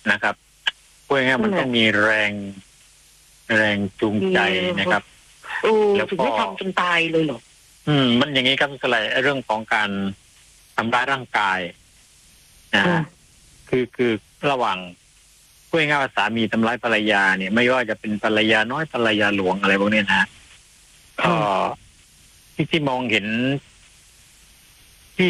นะครับพูดง่ายๆมันต้องมีแรงจูงใจนะครับแล้วถึงไม่ทำจนตายเลยเหรอมันอย่างนี้ครับสไลด์เรื่องของการทำร้ายร่างกายนะคือระหว่างพูดง่ายๆว่าสามีทำร้ายภรรยาเนี่ยไม่ว่าจะเป็นภรรยาน้อยภรรยาหลวงอะไรพวกนี้นะก็ที่มองเห็นที่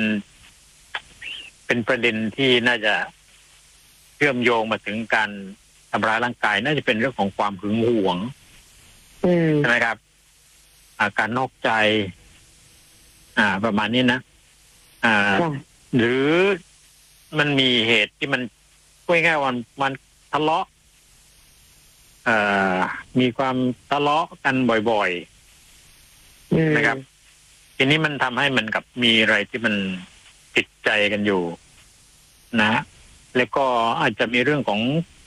เป็นประเด็นที่น่าจะเชื่อมโยงมาถึงการทำร้ายร่างกายน่าจะเป็นเรื่องของความหึงหวงใช่ไหมครับการนอกใจประมาณนี้นะหรือมันมีเหตุที่มันพูดง่ายๆว่ามันทะเลาะมีความทะเลาะกันบ่อยๆนะครับทีนี้มันทำให้มันกับมีอะไรที่มันติดใจกันอยู่นะแล้วก็อาจจะมีเรื่องของ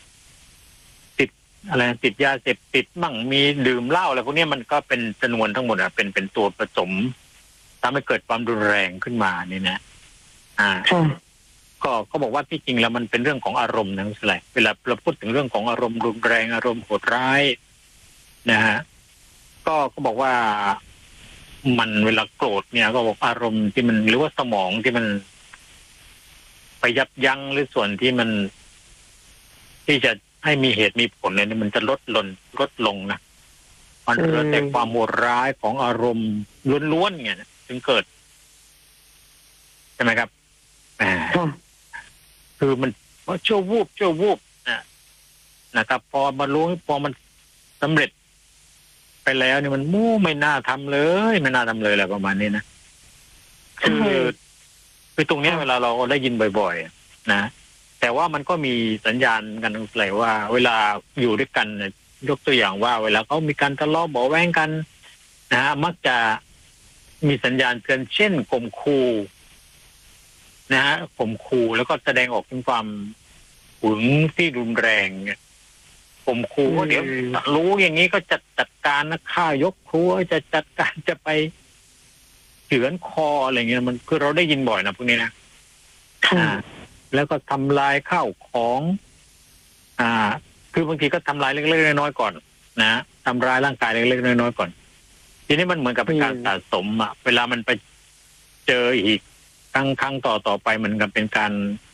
ติดยาเสพติดบ้างมีดื่มเหล้าอะไรพวกนี้มันก็เป็นจำนวนทั้งหมดเป็นตัวผสมทำให้เกิดความรุนแรงขึ้นมานี่นะก็บอกว่าที่จริงแล้วมันเป็นเรื่องของอารมณ์นะแหละเวลาเราพูดถึงเรื่องของอารมณ์รุนแรงอารมณ์โหดร้ายนะฮะก็บอกว่ามันเวลาโกรธเนี่ยก็บอกอารมณ์ที่มันหรือว่าสมองที่มันไปยับยั้งหรือส่วนที่มันที่จะให้มีเหตุมีผลเนี่ยมันจะลดลงนะมันเกิดแต่ความโหดร้ายของอารมณ์ล้วนๆเนี่ยถึงเกิดใช่ไหมครับคือมันชั่ววูบนะครับพอมารู้พอมันสำเร็จไปแล้วเนี่ยมันไม่น่าทำเลยอะไรประมาณนี้นะคือตรงนี้เวลาเราได้ยินบ่อยๆนะแต่ว่ามันก็มีสัญญาณกันหลายว่าเวลาอยู่ด้วยกันยกตัวอย่างว่าเวลาเขามีการทะเลาะเบาะแว้งกันนะมักจะมีสัญญาณเตือนเช่นข่มขู่นะฮะข่มขู่แล้วก็แสดงออกถึงความหึงที่รุนแรงเนี่ยข่มขู่ว่าเดี๋ยวรู้อย่างนี้ก็จัดการนะฆ่ายกครัวจะจัดการจะไปเฉือนคออะไรเงี้ยมันคือเราได้ยินบ่อยนะพวกนี้นะแล้วก็ทำลายข้าวของคือบางทีก็ทำลายเล็กๆน้อยๆก่อนนะทำร้ายร่างกายเล็กๆน้อยๆก่อนทีนี้มันเหมือนกับเป็นการสะสมเวลามันไปเจออีกครั้งต่อไปมันก็เป็นการ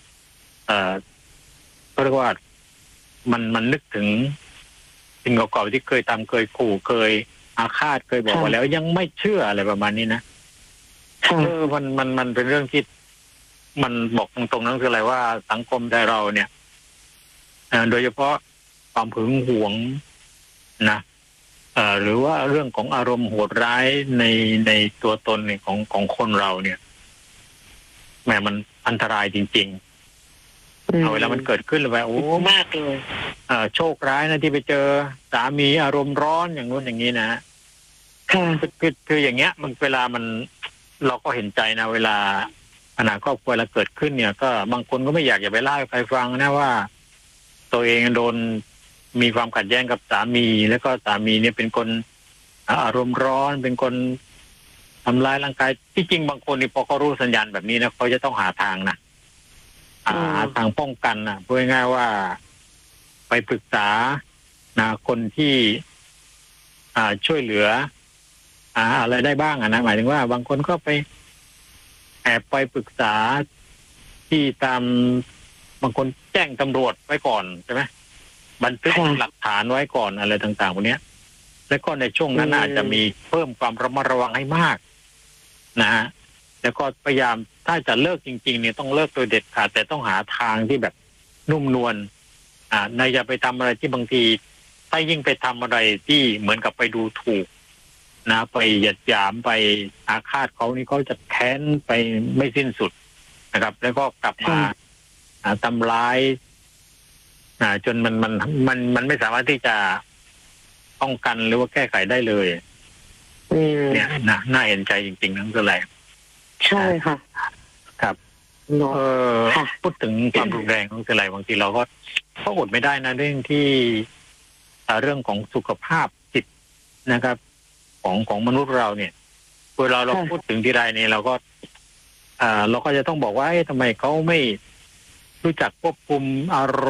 ก็เรียกว่ามันนึกถึงสิ่งเก่าๆที่เคยทำเคยขู่เคยอาฆาตเคยบอกว่าแล้วยังไม่เชื่ออะไรประมาณนี้นะมันเป็นเรื่องที่มันบอกตรงๆนั่นคืออะไรว่าสังคมไทยเราเนี่ยโดยเฉพาะความหึงหวงนะหรือว่าเรื่องของอารมณ์โหดร้ายในตัวตนของคนเราเนี่ยแหมมันอันตรายจริงๆเวลามันเกิดขึ้นเลยว่าโอ้มากเลยโชคร้ายนะที่ไปเจอสามีอารมณ์ร้อนอย่างนู้นอย่างนี้นะคืออย่างเงี้ยมันเวลามันเราก็เห็นใจนะเวลาปัญหาครอบครัวเราเกิดขึ้นเนี่ยก็บางคนก็ไม่อยากจะไปเล่าให้ใครฟังนะว่าตัวเองโดนมีความขัดแย้งกับสามีแล้วก็สามีเนี่ยเป็นคนอารมณ์ร้อนเป็นคนทำร้ายร่างกายที่จริงบางคนนี่พอเขารู้สัญญาณแบบนี้นะเขาจะต้องหาทางนะหาทางป้องกันนะพูดง่ายๆว่าไปปรึกษาคนที่ช่วยเหลืออะไรได้บ้างนะหมายถึงว่าบางคนก็ไปแอบไปปรึกษาที่ตามบางคนแจ้งตำรวจไว้ก่อนใช่ไหมบันทึกหลักฐานไว้ก่อนอะไรต่างๆพวกนี้แล้วก็ในช่วงนั้นอาจจะมีเพิ่มความระมัดระวังให้มากนะฮะแล้วก็พยายามถ้าจะเลิกจริงๆเนี่ยต้องเลิกโดยเด็ดขาดแต่ต้องหาทางที่แบบนุ่มนวลอย่าไปทำอะไรที่บางทีถ้ายิ่งไปทำอะไรที่เหมือนกับไปดูถูกนะไปหยัดหยามไปอาฆาตเขานี่เขาจะแค้นไปไม่สิ้นสุดนะครับแล้วก็กลับมาทำร้ายจนมันไม่สามารถที่จะป้องกันหรือว่าแก้ไขได้เลยเนี่ยน่าเห็นใจจริงๆนั่นคืออะไรใช่ค่ะครับพูดถึงความรุนแรงของอะไรบางทีเราก็อดไม่ได้นะเรื่องที่เรื่องของสุขภาพจิตนะครับของมนุษย์เราเนี่ยเวลาเราพูดถึงที่ใดเนี่ยเราก็จะต้องบอกว่าทำไมเขาไม่รู้จักควบคุมอารมณ์